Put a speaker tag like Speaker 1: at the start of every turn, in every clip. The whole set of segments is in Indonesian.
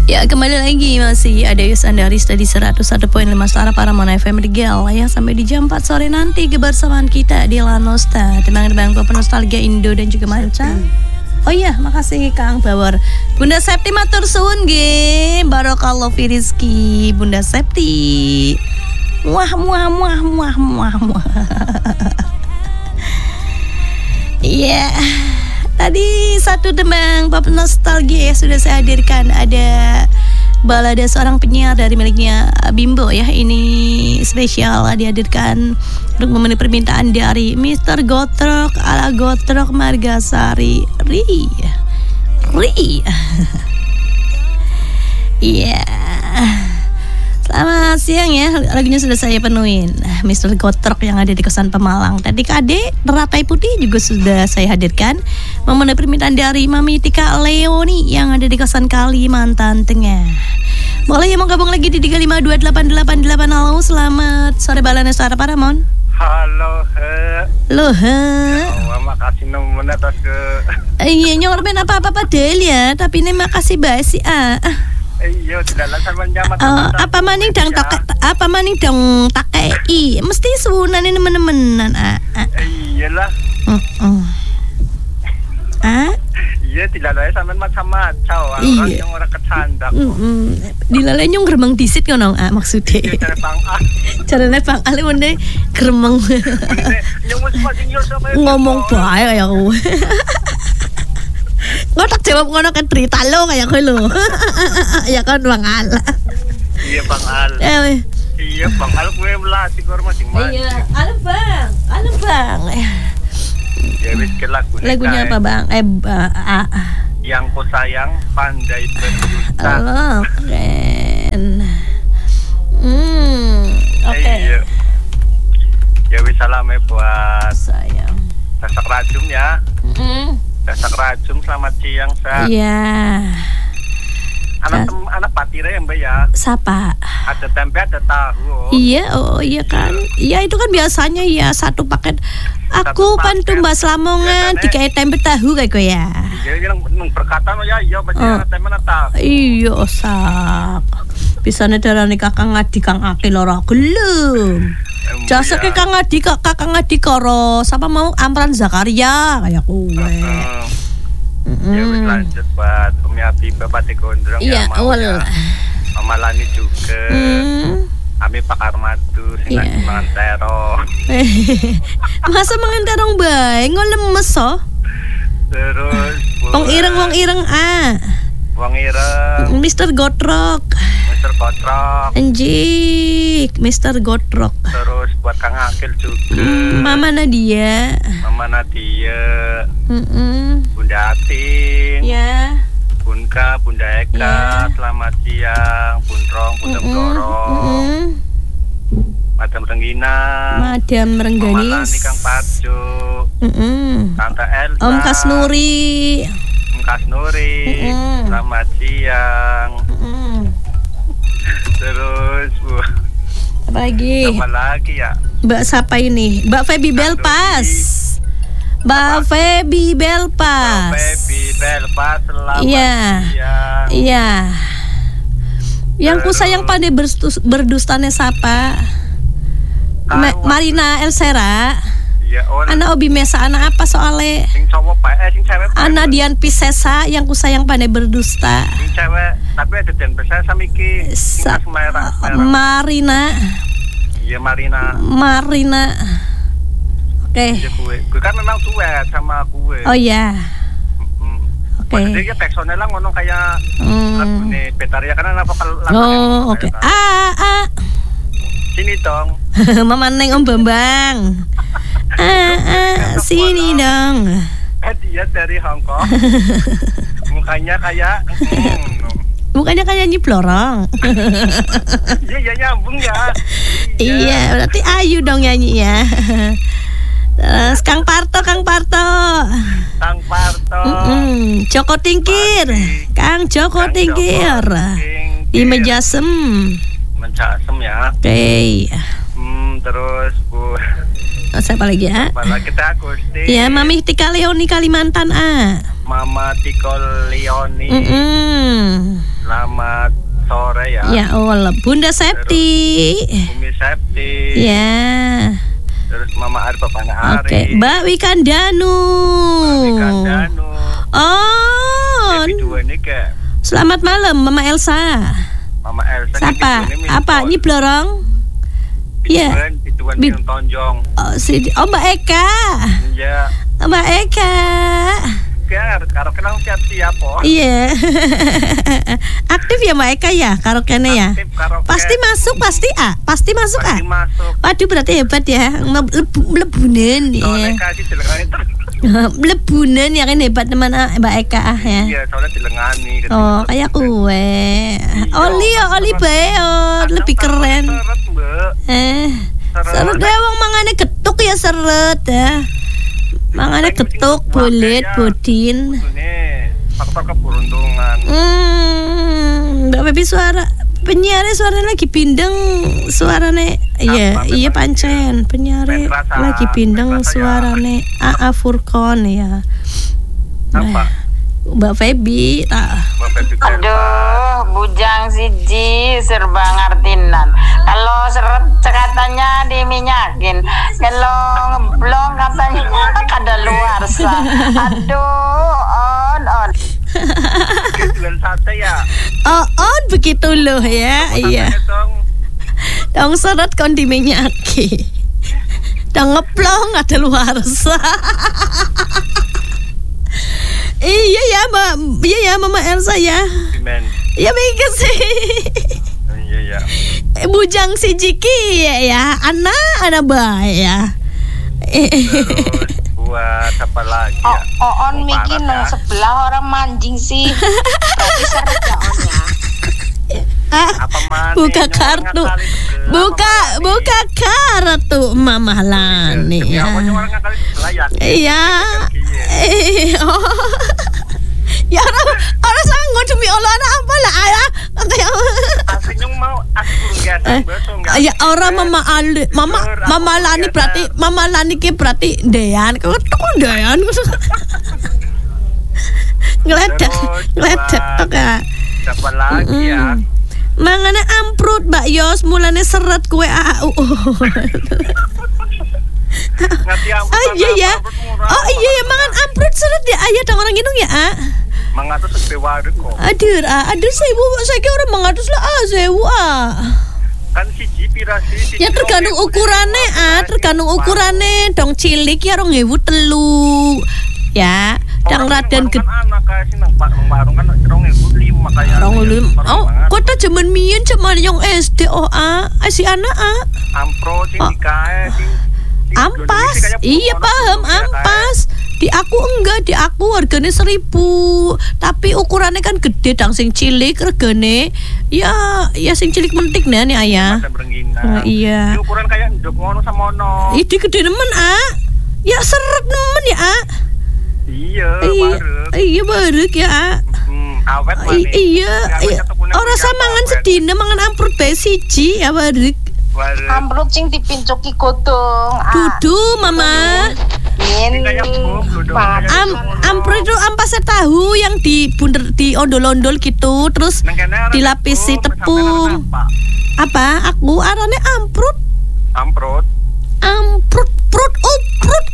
Speaker 1: Ya, kembali lagi masih ada Yus Andarista di 101.5 Suara Paramount FM Regel ya, sampai di jam 4 sore nanti kebersamaan kita di La Nosta, tembang-tembang pop nostalgia Indo dan juga manca. Oh iya, makasih Kang Bawor. Bunda Septi matur suwun nggih. Barakallahu fi rizki Bunda Septi. Muah. Iya. Tadi satu tembang pop nostalgia sudah saya hadirkan. Ada balada seorang penyiar dari miliknya Bimbo ya. Ini spesial dihadirkan untuk memenuhi permintaan dari Mr. Gotrok ala Gotrok Margasari Ri. Iya. Selamat siang ya, lagunya sudah saya penuhin Mr. Gotrok yang ada di kosan Pemalang. Tadi Kade Teratai Putih juga sudah saya hadirkan memenuhi permintaan dari Mami Tika Leoni yang ada di kosan Kalimantan Tengah. Boleh ya mau gabung lagi di 3528888. Halo, selamat sore Balana Suara Paramount.
Speaker 2: Halo,
Speaker 1: Loh,
Speaker 2: oh, makasih nomornya atas ke.
Speaker 1: Iya nyorben apa-apa padahal ya, tapi ini makasih basi
Speaker 2: Iya, tidak langsung menjamat.
Speaker 1: Apa maning dang takei mesti sunan ini temen-temenan
Speaker 2: Iyalah. Iya, tidak lain sampean macam-macam orang yang orang kecandak.
Speaker 1: Dilalai nyong geremeng disit ngono maksudnya.
Speaker 2: Iya,
Speaker 1: Carane Bang Ali mene geremeng. Ngomong bae kaya aku. Ngotak jawab ngono kan cerita lo kayak kowe lo. Ya kan Bang Al.
Speaker 2: Iya Bang Al. Iya Bang Al gue melatih kor masing-masing.
Speaker 1: Iya, Halo Bang.
Speaker 2: Ya wis ke
Speaker 1: lagunya apa Bang?
Speaker 2: Yang ku sayang pandai berdusta.
Speaker 1: Oh, keren. Oke.
Speaker 2: Iya. Ya wis salam buat
Speaker 1: sayang.
Speaker 2: Dasak Rajum ya. Dasak Rajum, selamat siang, Sa.
Speaker 1: Iya.
Speaker 2: Anak patire yang Mbak ya.
Speaker 1: Siapa?
Speaker 2: Ada tempe, ada tahu.
Speaker 1: Iya, oh iya kan. Iya itu kan biasanya ya satu paket. Aku pantumbas Lamongan 3 tempe tahu kayak gue ya.
Speaker 2: Iya, yang berkata ya iya baca tempe tahu.
Speaker 1: Iya, sak. Bisa nedarane Kakang Ngadi Kang Akil ora gelem. Jasa ke Kakang Ngadi karo sapa mau Amran Zakaria kayak kowe.
Speaker 2: Ya wis lanjut buat Umi Abi Bapak Gondrong
Speaker 1: ya mau ya.
Speaker 2: Mama Lani juga. Ami Pak Armadu sing lagi mangan terong.
Speaker 1: Masa mangan terong bae ngolemes so.
Speaker 2: Terus
Speaker 1: wong ireng
Speaker 2: Wong ireng
Speaker 1: Mr. Gotrok Anjik Mr. Gotrok.
Speaker 2: Terus buat Kang Akil juga.
Speaker 1: Mama Nadia
Speaker 2: Bunda Ating
Speaker 1: ya.
Speaker 2: Bunda Eka selamat siang. Bundrong Bunda Blorong Madam Rengganis Mama Lani Kang Pacu Tante Elsa
Speaker 1: Om Kasnuri
Speaker 2: selamat siang. Terus
Speaker 1: apa lagi
Speaker 2: ya
Speaker 1: Mbak siapa ini? Mbak Feby Belpas selamat
Speaker 2: selamat siang.
Speaker 1: Iya yang ku sayang pandai berdustane siapa? Marina Elsera.
Speaker 2: Iya,
Speaker 1: anak Obi Mesa, anak apa soalnya?
Speaker 2: Sing cowok sing cewek.
Speaker 1: Anak Dian Pisesa yang ku sayang pandai berdusta.
Speaker 2: Sing cewek, tapi ada Dian Pisesa sama iki. Merah.
Speaker 1: Marina.
Speaker 2: Iya Marina.
Speaker 1: Oke.
Speaker 2: Iya gue kan memang duet sama gue.
Speaker 1: Oh iya. Oke.
Speaker 2: Jadi personel ngono kayak lagu nih Betaria kan apa kalau lagu.
Speaker 1: Oh, oke.
Speaker 2: Sini dong.
Speaker 1: Mama Neng Om Bambang. Sini dong.
Speaker 2: Dia dari Hong Kong. Mukanya kayak
Speaker 1: nyiplorong.
Speaker 2: Iya nyambung ya.
Speaker 1: Iya, berarti Ayu dong nyanyi ya. Terus Kang Parto. Joko Tingkir. Kang Joko Tingkir. Di Mejasem
Speaker 2: ya.
Speaker 1: Oke.
Speaker 2: Terus Bu.
Speaker 1: Siapa lagi ya?
Speaker 2: Kita Agusti.
Speaker 1: Ya, Mami Tika Leoni Kalimantan
Speaker 2: Mama Tika Leoni. Selamat
Speaker 1: Ya Allah, Bunda Septi.
Speaker 2: Bumi Septi.
Speaker 1: Ya.
Speaker 2: Terus Mama Ari, Bapaknya Ari.
Speaker 1: Oke, Mbak Wikandanu.
Speaker 2: Kandanu.
Speaker 1: Oh.
Speaker 2: Baby dua ini kayak
Speaker 1: Selamat malam Mama Elsa.
Speaker 2: Mama Elsa.
Speaker 1: Siapa? Apa? Nyiblorong? Iya.
Speaker 2: Bituan minum tonjong.
Speaker 1: Oh, Mbak Eka.
Speaker 2: Iya.
Speaker 1: Mbak Eka.
Speaker 2: Karo kenal siap-siap oh.
Speaker 1: Iya. Aktif ya Mbak Eka ya karaoke-nya ya?
Speaker 2: Aktif karaoke.
Speaker 1: Pasti masuk, pasti Pasti masuk
Speaker 2: Pasti masuk.
Speaker 1: Waduh, berarti hebat ya. Mlebunen ya.
Speaker 2: Soalnya kasih dilengani terus.
Speaker 1: Mlebunen ya kan hebat teman Mbak Eka ya.
Speaker 2: Iya, soalnya dilengani.
Speaker 1: Oh, kayak kue. Oli bae lebih keren.
Speaker 2: Seret, Mbak.
Speaker 1: Seret deh wong mangane getuk ya seret ya. Mangane getuk, bolet, bodin.
Speaker 2: Ini faktor keberuntungan.
Speaker 1: Mbak Baby penyiarnya suaranya lagi pindeng suarane. Iya pancen penyiarnya lagi pindeng suarane AA Furkon ya.
Speaker 2: Apa?
Speaker 1: Mbak Feby
Speaker 3: aduh, bujang siji serba ngartinan. Kalau seret katanya diminyakin, kalau ngeblong katanya kada luarsa. Aduh, on.
Speaker 2: Jual sate ya.
Speaker 1: On begitu loh ya. Iya. Dong seret kon diminyaki. Dong ngeblong ada luarsa. Iya ya Mama Elsa ya. Iya mikir sih.
Speaker 2: Iya.
Speaker 1: Bujang si Jiki ya. Anak baik ya.
Speaker 2: Terus buat apa lagi ya?
Speaker 3: On mikin nang sebelah orang manjing sih. Berarti seret ya onnya.
Speaker 1: Buka kartu. Buka kartu Mama Lani ya. Iya. Ya orang sanggup demi Allah apa lah ayah kayak
Speaker 2: aslinya mau
Speaker 1: ya orang Mama Lani berarti Mama Lani ki berarti Dean kok Dean ngeledek tok ya.
Speaker 2: Siapa lagi ya?
Speaker 1: Mangane amprut Mbak Yos mulane seret kue AAU. Iya ya. Oh iya ya mangan amprut seret ya ayah dong orang ginung ya.
Speaker 2: Mangatus sepe waduh kok.
Speaker 1: Aduh sewu saiki orang mangatus lah sewu
Speaker 2: Kan siji pirasi.
Speaker 1: Ya tergantung ukurannya dong cilik ya 2.003 ya. Dang Raden gede.
Speaker 2: Anak kayak sih nang warung kan 2.005 kayak.
Speaker 1: Oh, kota jaman mien cuman yang SD si anak
Speaker 2: Ampro sing dikae sing
Speaker 1: ampas. Iya paham ampas. Di aku enggak, di aku harganya 1.000. Tapi ukurannya kan gede dang sing cilik regane. Ya sing cilik mentik nih ayah. Iya.
Speaker 2: Di ukuran kayak ndok ngono samono.
Speaker 1: Iki gede nemen Ya seret nemen ya Iya barek ya
Speaker 2: awet manis.
Speaker 1: Iya. Orang samangan sedina mangan amprut bae siji ya barek.
Speaker 3: Amprut sing dipincuki godong.
Speaker 1: Dudu Mama. Amprut itu ampas tahu yang di ondol-ondol gitu terus dilapisi tepung. Apa? Aku arane amprut. Uprut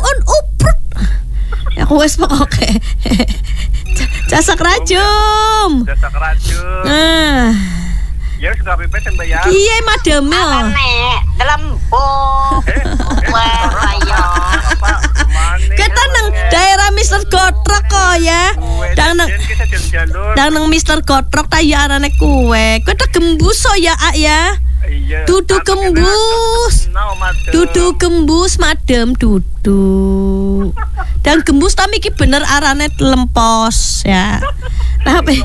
Speaker 1: aku wes oke. Casak racun.
Speaker 2: Ya sudah pipet bayar.
Speaker 1: Iya madame.
Speaker 3: Dalam ayo.
Speaker 1: Kita nang daerah Mr. Gotrok kok ya. Dang nang Mr. Gotrok ta ya arane kue. Kowe tak gembus ya ya. Dudu gembus madem dudu. Dan gembus tapi iki bener arane lempos ya. Tapi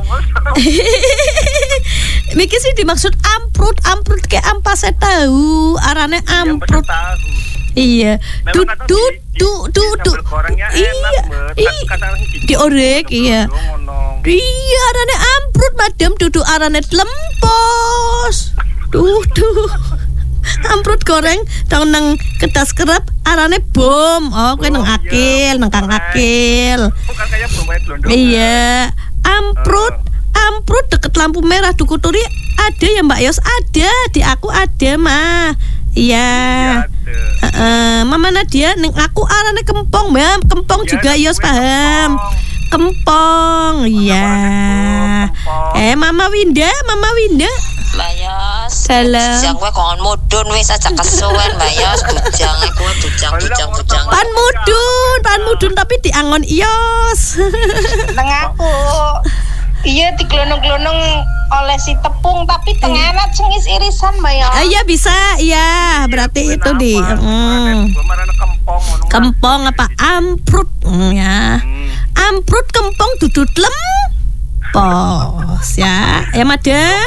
Speaker 1: Miki sih dimaksud amprut kayak ampas tahu arane amprut. Iya. Dudu. Iya. Diorek iya. Iya arane amprut madam dudu arane lempos. Dudu. Amprut goreng tau nang kertas kerap arane bom. Oh kowe nang akil, nang kang akil.
Speaker 2: Bukan kayak bom wae blondong.
Speaker 1: Iya. Amprut deket lampu merah dukuturi ada ya Mbak Yos? Ada, di aku ada mah. Iya. Mama Nadia ning aku arane Kempong, Mbak. Kempong juga Yos paham. Kempong, iya. Mama Winda.
Speaker 3: Mbak Yos.
Speaker 1: Halo.
Speaker 3: Bujang kowe kon mudun wis aja kesuwen Mbak Yos. Bujang kowe bujang.
Speaker 1: Pan mudun tapi diangon Yos.
Speaker 3: Nang aku. Iya diglonong-glonong oleh si tepung tapi tengahnya cengis irisan Mbak Yos.
Speaker 1: Iya bisa, iya. Berarti itu di Kempong apa amprut ya. Amprut kempong dudut lempos ya. Ya madam.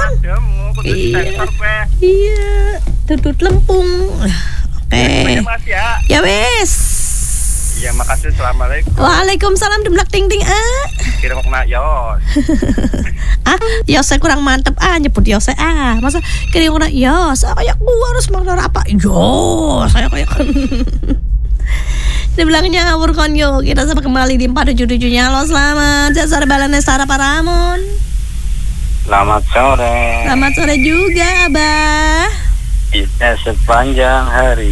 Speaker 1: Iya, dudut lempung. Oke. Ya wes.
Speaker 2: Iya, makasih. Assalamualaikum.
Speaker 1: Waalaikumsalam demlak ting ting
Speaker 2: Kirim kena Yos.
Speaker 1: Yos kurang mantep nyebut Yos masa kirim kena Yos kayak gua harus makan apa Yos saya kayak dibilangnya ngawur kon yo. Kita sampai kembali di 477-nya. Halo, selamat sore Balane Sara Paramon.
Speaker 2: Selamat sore.
Speaker 1: Selamat sore juga Abah.
Speaker 2: Kita sepanjang hari.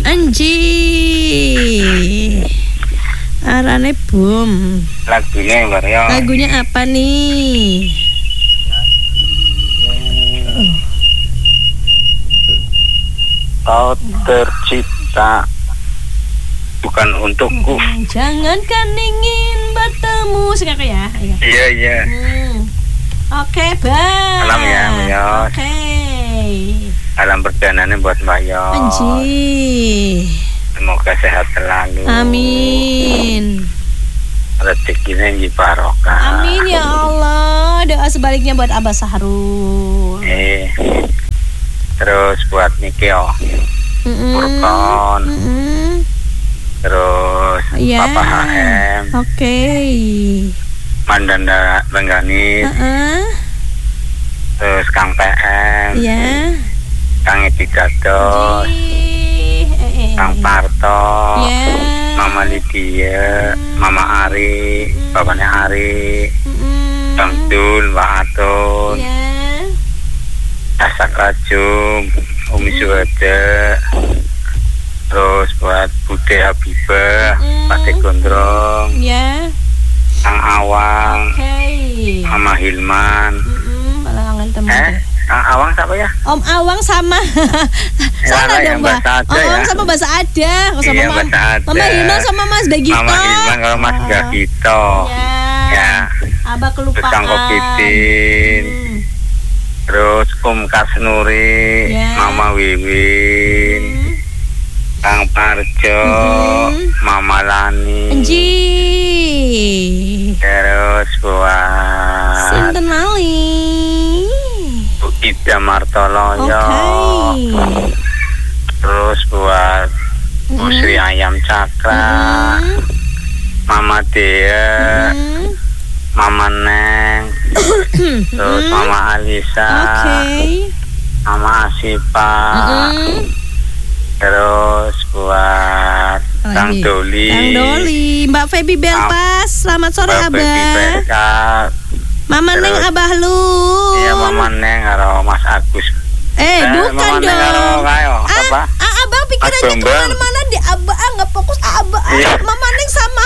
Speaker 1: Anjir. Arane bom.
Speaker 2: Lagunya Mbak Yos.
Speaker 1: Lagunya apa nih?
Speaker 2: Kau tercipta bukan untukku.
Speaker 1: Jangankan ingin bertemu sekarang ya.
Speaker 2: Iya.
Speaker 1: Oke, Bang.
Speaker 2: Salam ya, Mbak Yos.
Speaker 1: Oke.
Speaker 2: Salam perjalanannya buat Mbak Yos.
Speaker 1: Anjir.
Speaker 2: Semoga sehat selalu.
Speaker 1: Amin.
Speaker 2: Rezekinya yang barokah.
Speaker 1: Amin ya Allah. Doa sebaliknya buat Abah Sahrul.
Speaker 2: Terus buat Nikio, Furkon, terus Papa HM,
Speaker 1: Oke.
Speaker 2: Mandanda Bengganis, terus Kang PM, Kang Edi Dados, Kang Parto, Mama Lydia, Mama Ari, bapaknya Ari, Bang Dul, Mbak Atul, Asak Rajum, Umi Suwada, terus buat Bude Habibah, Pak Gondrong, Kang Awang, Mama Hilman, Kang Awang siapa ya?
Speaker 1: Om Awang sama salah dong Mbak. Om Awang sama Bahasa Ada, sama Mama Hilman sama Mas Bagito.
Speaker 2: Mama Hilman kalau Mas Bagito. Ya.
Speaker 1: Abah kelupaan.
Speaker 2: Kang Kopitin. Terus Kasnuri, Mama Wiwin, Kang Parjo, Mama Lani. Terus buat
Speaker 1: Sinten Mali,
Speaker 2: Bu Ida Martoloyo. Terus buat Bu Sri Ayam Cakra, Mama Dea, Mama Neng, terus Mama Alisa, Mama Asipa, terus buat Kang Doli, Mbak Feby Belpas, selamat sore Abah. Mama Neng Abah lu. Iya Mama Neng karo Mas Agus. Bukan dong. Apa? Abang pikir aja kemana-mana di Abah nggak fokus Abah. Mama Neng sama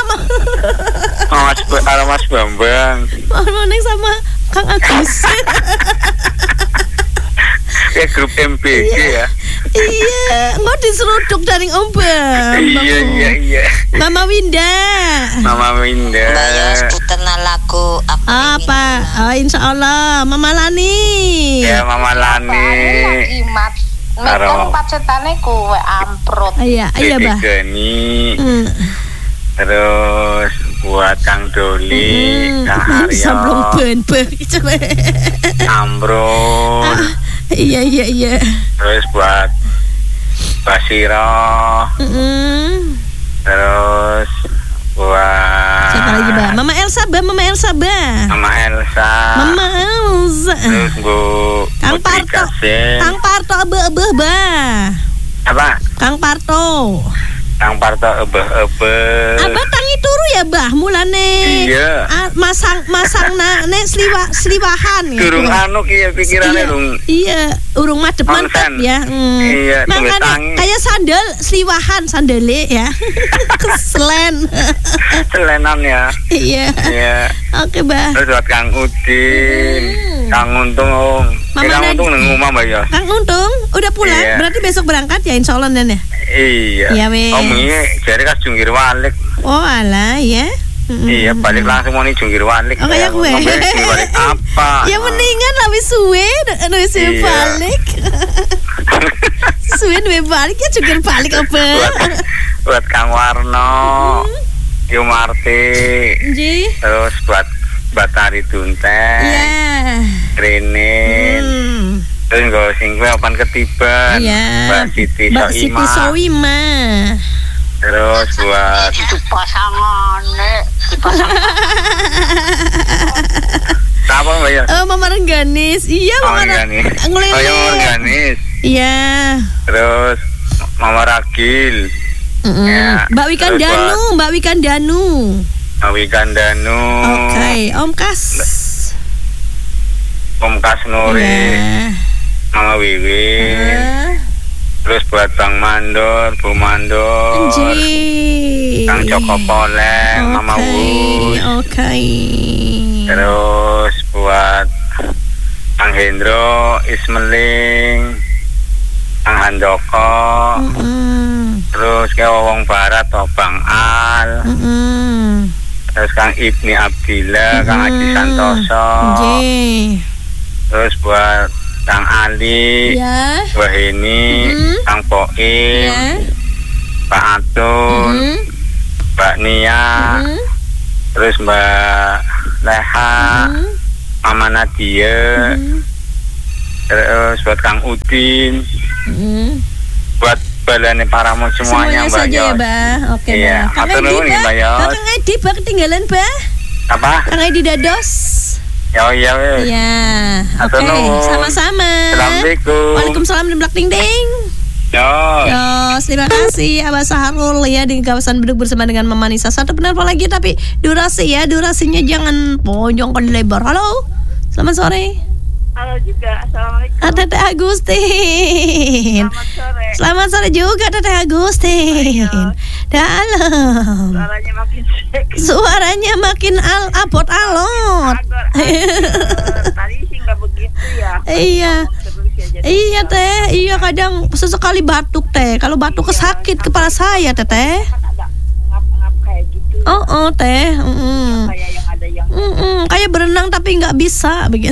Speaker 2: Mas Bambang. Mama Neng sama Kang Agus. Kayak grup MPG ya. Iya, nggak diseruduk dari Om Bang. Iya. Mama Winda. Mbak Yos puterna lagu apa? Insya Allah Mama Lani. Ya Mama Lani. Imat. Mekan pacetane kue amprut. Iya Bah. Terus buat Kang Doli, Kang Haryo. Sablon ben-ben Amrun. Iya. Terus buat Basiro. Terus buat siapa lagi Bah? Mama Elsa. Terus Bu Kang Parto. Bah. Apa? Kang Parto. Tang parto ebeh.
Speaker 1: Abah tangi turu ya bah mulane.
Speaker 2: Iya.
Speaker 1: Masang nek sliwahan ya.
Speaker 2: Durung anu ki pikirane lung.
Speaker 1: Iya, urung mantep ya.
Speaker 2: Iya,
Speaker 1: makanya kayak sandal sliwahan sandale ya. Selenan
Speaker 2: ya.
Speaker 1: Iya. Oke, Bah.
Speaker 2: Terus buat Kang Udin, Kang Untung. Kang Untung nang omah Mbak ya.
Speaker 1: Kang Untung udah pulang, berarti besok berangkat ya insyaallah dan ya.
Speaker 2: Iya.
Speaker 1: Iya, wes.
Speaker 2: Om ini jare kas jungkir balik.
Speaker 1: Oh, alah ya.
Speaker 2: Iya, balik langsung mau nih jungkir balik.
Speaker 1: Oh, kayak gue.
Speaker 2: Balik apa?
Speaker 1: Ya mendingan lebih suwe balik. Suwe balik ya jungkir balik apa?
Speaker 2: Buat Kang Warno. Yu Marti. Terus buat Batari Dunten.
Speaker 1: Iya.
Speaker 2: Rinin. Terus nggak singgung apaan ketiban.
Speaker 1: Iya.
Speaker 2: Mbak Siti Soima. Terus buat
Speaker 3: itu pasangan
Speaker 2: apa Mbak ya?
Speaker 1: Mama Rengganis. Iya, Mama Rengganis.
Speaker 2: Oh ya, Mama Rengganis.
Speaker 1: Iya.
Speaker 2: Terus Mama Ragil.
Speaker 1: Ya. Mbak Wikandanu. Oke, Om Kas Nuri.
Speaker 2: Mama Wiwin. Terus buat Bang Mandor, Bu Mandor. Kang Joko Poleng, Mama Wus.
Speaker 1: Oke.
Speaker 2: Terus buat Kang Hendro, Ismeling, Kang Handoko. Terus ke Wong Barat atau Bang Al. Terus Kang Ibni Abdillah, Kang Haji Santoso. Terus buat Kang Ali, Mbak Heni, Kang Poim, Pak Atun, Mbak Nia, terus Mbak Leha, Mama Nadia, terus buat Kang Udin, buat balane Paramount semuanya Mbak
Speaker 1: saja ya, Mbak. Oke,
Speaker 2: Mbak. Kang
Speaker 1: Edi, Mbak ketinggalan, Mbak.
Speaker 2: Apa?
Speaker 1: Kang Edi Dados.
Speaker 2: Iya wes.
Speaker 1: Iya. Oke, sama-sama.
Speaker 2: Assalamualaikum.
Speaker 1: Waalaikumsalam dan blak ding ding. Yos, terima kasih Abah Saharul ya di kawasan Bedug bersama dengan Mama Nisa. Satu penelpon lagi tapi durasinya jangan panjang kan lebar. Halo. Selamat sore.
Speaker 3: Halo juga. Assalamualaikum.
Speaker 1: Teteh Agustin.
Speaker 3: Selamat sore.
Speaker 1: Selamat sore juga Teteh Agustin. Dalam. Suaranya makin abot alot.
Speaker 3: Tadi sih nggak begitu ya.
Speaker 1: Iya Teh. Iya kadang sesekali batuk Teh. Kalau batuk kesakit kepala saya Teh.
Speaker 3: Kan ada ngap-ngap kayak gitu.
Speaker 1: Teh.
Speaker 3: Kayak yang ada yang.
Speaker 1: Kayak berenang tapi nggak bisa begitu.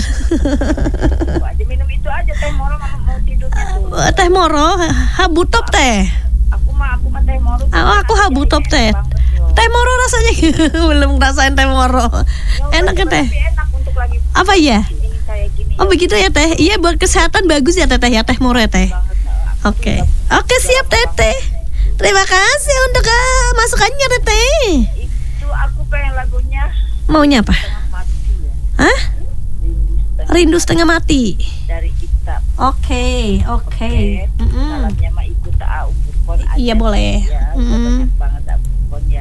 Speaker 3: Aja minum itu aja Teh Moro mau tidurnya tuh.
Speaker 1: Teh Moro, habutop Teh.
Speaker 3: Aku mah Teh Moro.
Speaker 1: Aku habutop Teh. Teh Moro rasanya belum ngerasain Teh Moro. Enak ya Teh.
Speaker 3: Enak untuk lagi.
Speaker 1: Apa ya? Oh begitu ya Teh. Iya buat kesehatan bagus ya Teh ya Teh Moro ya Teh. Oke siap Teh. Terima kasih untuk masukannya Teh.
Speaker 3: Itu aku pengen lagunya.
Speaker 1: Maunya apa? Hah? Rindu setengah mati.
Speaker 3: Dari Itab.
Speaker 1: Oke.
Speaker 3: Salamnya mah Ibu Ta'a Umpurkon aja.
Speaker 1: Iya boleh.
Speaker 3: Ya, banyak banget Umpurkon ya.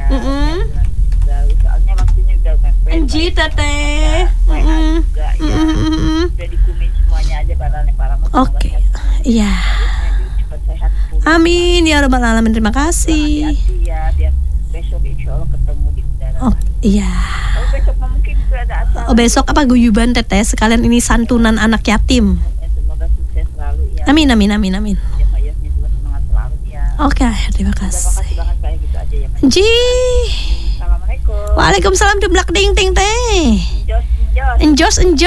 Speaker 3: Soalnya waktunya udah mepet.
Speaker 1: Enji Teteh.
Speaker 3: Juga ya. Udah dikumin semuanya aja barangnya para mas.
Speaker 1: Oke. Iya.
Speaker 3: Cepat sehat.
Speaker 1: Amin ya rabbal alamin. Terima kasih.
Speaker 3: Hati-hati ya biar besok insyaallah ketemu di udara.
Speaker 1: Oh iya.
Speaker 3: Besok mungkin ada acara.
Speaker 1: Besok apa guyuban Teteh sekalian ini santunan anak yatim.
Speaker 3: Semoga sukses selalu ya.
Speaker 1: Amin.
Speaker 3: Ya Mbak Yasmin juga semangat selalu ya.
Speaker 1: Oke, terima kasih.
Speaker 3: Makasih banget kayak gitu aja ya Mbak.
Speaker 1: Ji.
Speaker 3: Assalamualaikum.
Speaker 1: Waalaikumsalam deblak ding ting Teh. Enjosan.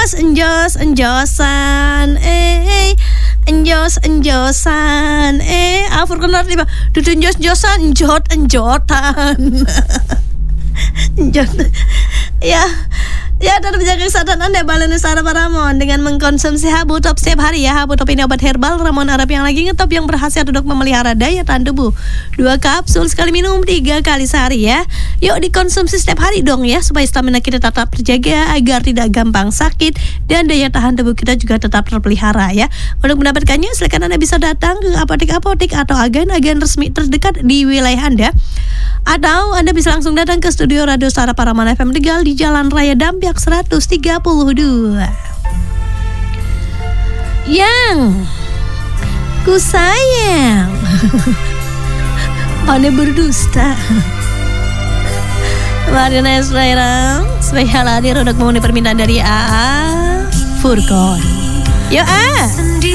Speaker 1: Enjosan. Afur kenal tiba. Dudu enjosan. Enjotan. Ya. Ya, tetap jaga kesehatan Anda Balai Nusantara Paramon dengan mengkonsumsi Habu Top setiap hari ya. Habu Top ini obat herbal ramuan Arab yang lagi ngetop yang berhasil untuk memelihara daya tahan tubuh. 2 kapsul sekali minum 3 kali sehari ya. Yuk dikonsumsi setiap hari dong ya, supaya stamina kita tetap terjaga agar tidak gampang sakit dan daya tahan tubuh kita juga tetap terpelihara ya. Untuk mendapatkannya silakan Anda bisa datang ke apotek-apotek atau agen-agen resmi terdekat di wilayah Anda. Atau Anda bisa langsung datang ke studio Radio Suara Paramon FM Tegal di Jalan Raya Dampiak 132. Yang ku sayang Anda berdusta. Mari Nes Lairang spesial hadir untuk memenuhi permintaan dari AA Furkon. Yo